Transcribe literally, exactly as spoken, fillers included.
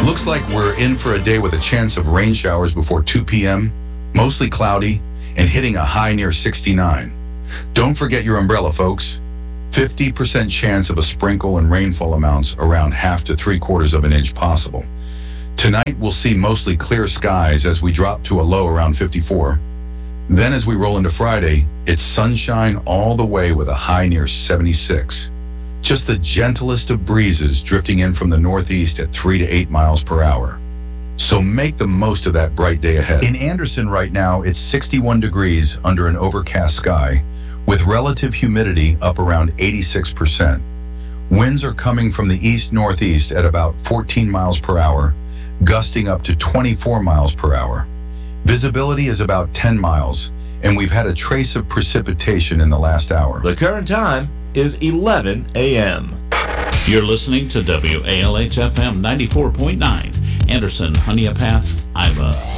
Looks like we're in for a day with a chance of rain showers before two p.m., mostly cloudy, and hitting a high near sixty-nine. Don't forget your umbrella, folks. fifty percent chance of a sprinkle and rainfall amounts around half to three quarters of an inch possible. Tonight, we'll see mostly clear skies as we drop to a low around fifty-four. Then as we roll into Friday, it's sunshine all the way with a high near seventy-six. Just the gentlest of breezes drifting in from the northeast at three to eight miles per hour. So make the most of that bright day ahead. In Anderson right now, it's sixty-one degrees under an overcast sky, with relative humidity up around eighty-six percent. Winds are coming from the east-northeast at about fourteen miles per hour, gusting up to twenty-four miles per hour. Visibility is about ten miles, and we've had a trace of precipitation in the last hour. The current time is eleven a.m. You're listening to W A L H F M ninety-four point nine, Anderson, Honea Path, Iowa.